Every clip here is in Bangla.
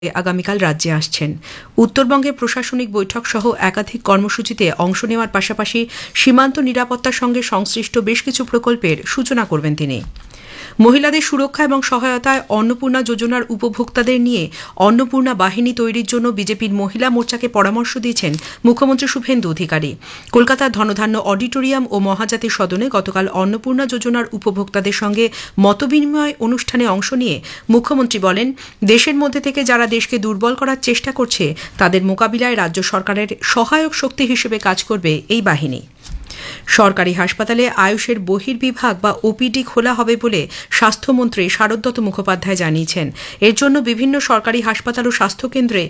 আগামীকাল রাজ্যে আসছেন। উত্তরবঙ্গে প্রশাসনিক বৈঠক সহ একাধিক কর্মসূচিতে অংশ নেওয়ার পাশাপাশি সীমান্ত নিরাপত্তার সঙ্গে সংশ্লিষ্ট বেশ কিছু প্রকল্পের সূচনা করবেন তিনি। মহিলাদের সুরক্ষা এবং সহায়তায় অন্নপূর্ণা যোজনার উপভোক্তাদের নিয়ে অন্নপূর্ণা বাহিনী তৈরির জন্য বিজেপির মহিলা মোর্চাকে পরামর্শ দিয়েছেন মুখ্যমন্ত্রী শুভেন্দু অধিকারী। কলকাতার ধনধান্য অডিটোরিয়াম ও মহাজাতি সদনে গতকাল অন্নপূর্ণা যোজনার উপভোক্তাদের সঙ্গে মতবিনিময় অনুষ্ঠানে অংশ নিয়ে মুখ্যমন্ত্রী বলেন, দেশের মধ্যে থেকে যারা দেশকে দুর্বল করার চেষ্টা করছে তাদের মোকাবিলায় রাজ্য সরকারের সহায়ক শক্তি হিসেবে কাজ করবে এই বাহিনী। সরকারি হাসপাতালে আয়ুষের বহির্বিভাগ বা ওপিডি খোলা হবে বলে স্বাস্থ্যমন্ত্রী শারদ মুখোপাধ্যায় জানিয়েছেন। এর জন্য বিভিন্ন সরকারি হাসপাতাল ও স্বাস্থ্যকেন্দ্রে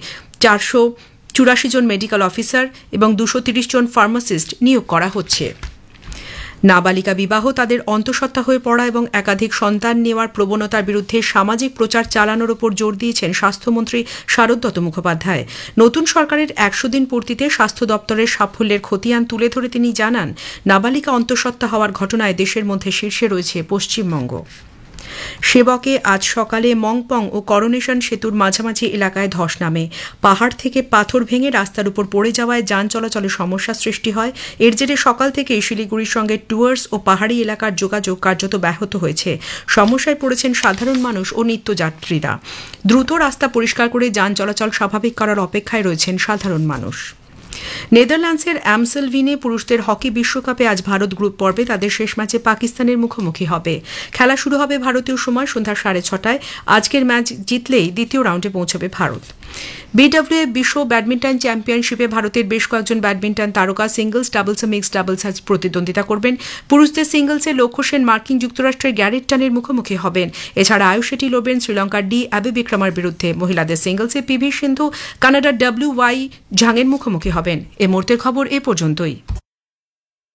484 জন মেডিকেল অফিসার এবং 230 জন ফার্মাসিস্ট নিয়োগ করা হচ্ছে। নাবালিকা বিবাহ তাদের অন্তঃসত্ত্বা হয়ে পড়া এবং একাধিক সন্তান নেওয়ার প্রবণতার বিরুদ্ধে সামাজিক প্রচার চালানোর উপর জোর দিয়েছেন স্বাস্থ্যমন্ত্রী শারদ মুখোপাধ্যায়। নতুন সরকারের 100 দিন পূর্তিতে স্বাস্থ্য দপ্তরের সাফল্যের খতিয়ান তুলে ধরে তিনি জানান, নাবালিকা অন্তঃসত্ত্বা হওয়ার ঘটনায় দেশের মধ্যে শীর্ষে রয়েছে পশ্চিমবঙ্গ। সেবকে আজ সকালে মংপং ও করোনেশন সেতুর মাঝামাঝি এলাকায় ধস নামে। পাহাড় থেকে পাথর ভেঙে রাস্তার উপর পড়ে যাওয়ায় যান চলাচলে সমস্যা সৃষ্টি হয়। এর জেরে সকাল থেকে শিলিগুড়ির সঙ্গে টুয়ার্স ও পাহাড়ি এলাকার যোগাযোগ কার্যত ব্যাহত হয়েছে। সমস্যায় পড়েছেন সাধারণ মানুষ ও নিত্যযাত্রীরা। দ্রুত রাস্তা পরিষ্কার করে যান চলাচল স্বাভাবিক করার অপেক্ষায় রয়েছেন সাধারণ মানুষ। নেদারল্যান্ডসের অ্যামসেলভিনে পুরুষদের হকি বিশ্বকাপে আজ ভারত গ্রুপ পর্বে তাদের শেষ ম্যাচে পাকিস্তানের মুখোমুখি হবে। খেলা শুরু হবে ভারতীয় সময় সন্ধ্যা 6:30। আজকের ম্যাচ জিতলেই দ্বিতীয় রাউন্ডে পৌঁছবে ভারত। বিডব্লিউএফ বিশ্ব ব্যাডমিন্টন চ্যাম্পিয়নশিপে ভারতের বেশ কয়েকজন ব্যাডমিন্টন তারকা সিঙ্গলস, ডাবলস ও মিক্সড ডাবলস আজ প্রতিদ্বন্দ্বিতা করবেন। পুরুষদের সিঙ্গলসে লক্ষ্য সেন মার্কিন যুক্তরাষ্ট্রের গ্যারেট টানের মুখোমুখি হবেন। এছাড়া আয়ুষ শেট্টি লড়বেন শ্রীলঙ্কার ডি অ্যাবে বিক্রমার বিরুদ্ধে। মহিলাদের সিঙ্গলসে পিভি সিন্ধু কানাডার WY ঝাংয়ের মুখোমুখি হবেন। এ মুহূর্তের খবর এ পর্যন্তই।